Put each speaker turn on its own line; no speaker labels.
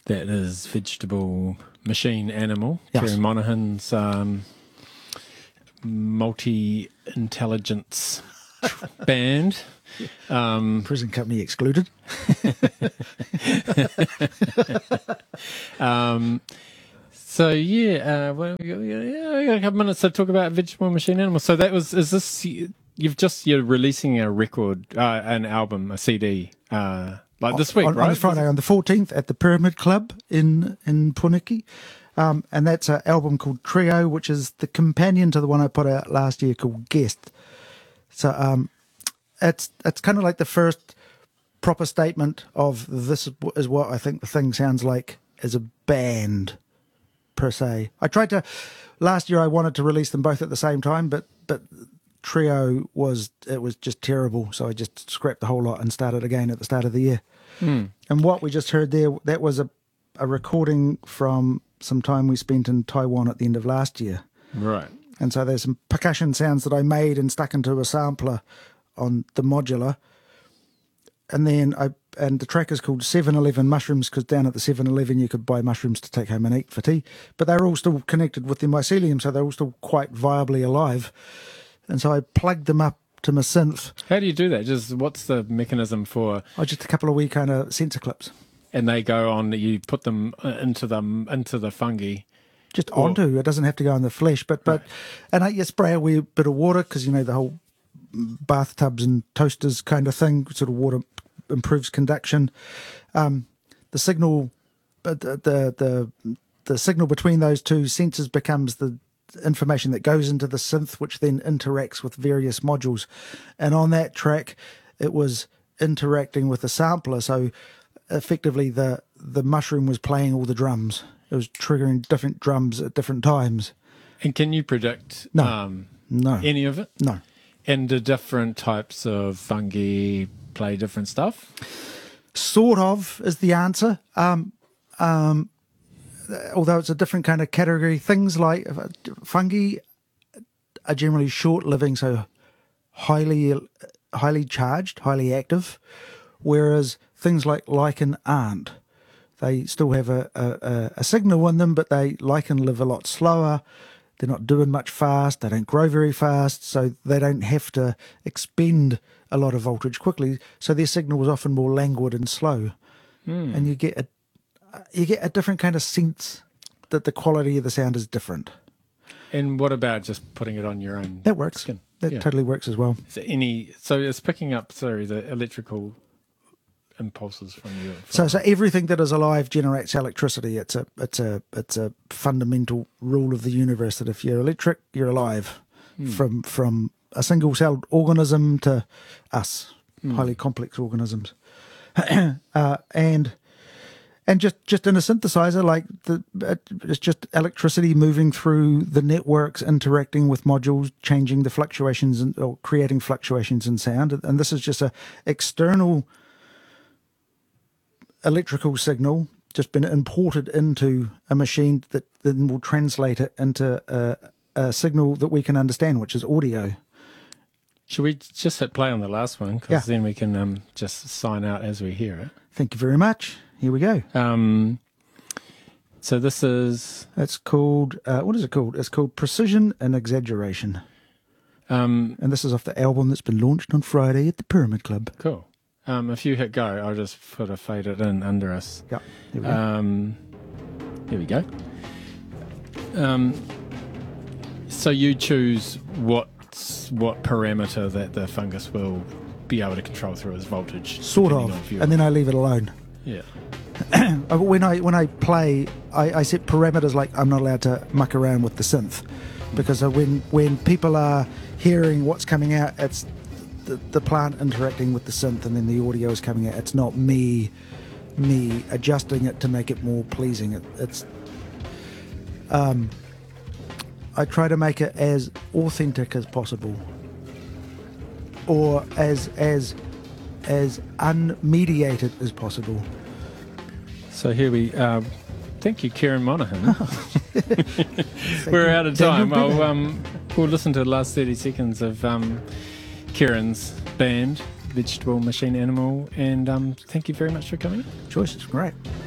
That is Vegetable Machine Animal,
Yes.
Kieran Monaghan's multi-intelligence band.
Prison company excluded.
So yeah, well, we got a couple minutes to talk about Vegetable Machine Animal. So you're releasing a record, an album, a CD, like this week,
on
right?
this Friday, on the 14th at the Pyramid Club in Puniki. And that's an album called Trio, which is the companion to the one I put out last year called Guest. So it's kind of like the first proper statement of this is what I think the thing sounds like as a band per se. Last year I wanted to release them both at the same time, but Trio was just terrible, so I just scrapped the whole lot and started again at the start of the year. And what we just heard there, that was a recording from some time we spent in Taiwan at the end of last year.
Right.
And so there's some percussion sounds that I made and stuck into a sampler on the modular. And then the track is called 7-Eleven Mushrooms, because down at the 7-Eleven you could buy mushrooms to take home and eat for tea. But they're all still connected with the mycelium, so they're all still quite viably alive. And so I plugged them up to my synth.
How do you do that? Just what's the mechanism for?
Just a couple of wee kind of sensor clips.
And they go on. You put them into the fungi.
Just onto. It doesn't have to go in the flesh, but and you spray a wee bit of water, because the whole bathtubs and toasters kind of thing. Sort of water improves conduction. The signal, the signal between those two sensors becomes the information that goes into the synth, which then interacts with various modules. And on that track, it was interacting with the sampler. So effectively, the mushroom was playing all the drums. It was triggering different drums at different times.
And can you predict
No.
any of it?
No.
And do different types of fungi play different stuff?
Sort of is the answer. Although it's a different kind of category. Things like fungi are generally short-living, so highly charged, highly active, whereas things like lichen aren't. They still have a signal in them, but lichen live a lot slower. They're not doing much fast. They don't grow very fast, so they don't have to expend a lot of voltage quickly. So their signal is often more languid and slow, and you get a different kind of sense that the quality of the sound is different.
And what about just putting it on your own?
That works.
Skin?
That totally works as well.
So it's picking up the electrical impulses from you.
So everything that is alive generates electricity. It's a fundamental rule of the universe that if you're electric, you're alive. From a single-celled organism to us, highly complex organisms, and just in a synthesizer, like it's just electricity moving through the networks, interacting with modules, changing the fluctuations or creating fluctuations in sound. And this is just a external electrical signal just been imported into a machine that then will translate it into a signal that we can understand, which is audio.
Should we just hit play on the last one? Because then we can just sign out as we hear it.
Thank you very much. Here we go.
So this is...
It's called... what is it called? It's called Precision and Exaggeration. And this is off the album that's been launched on Friday at the Pyramid Club.
Cool. If you hit go, I'll just sort of fade it in under us.
Yeah. Here we go.
Here we go. So you choose what parameter that the fungus will be able to control through its voltage.
Sort of. And then I leave it alone.
Yeah.
When I play, I set parameters like I'm not allowed to muck around with the synth, because when people are hearing what's coming out, it's the plant interacting with the synth, and then the audio is coming out. It's not me adjusting it to make it more pleasing. It's I try to make it as authentic as possible, or as unmediated as possible.
So here we thank you, Kieran Monaghan. We're out of time. We'll listen to the last 30 seconds of Kieran's band, Vegetable Machine Animal, and thank you very much for coming.
Choice is great.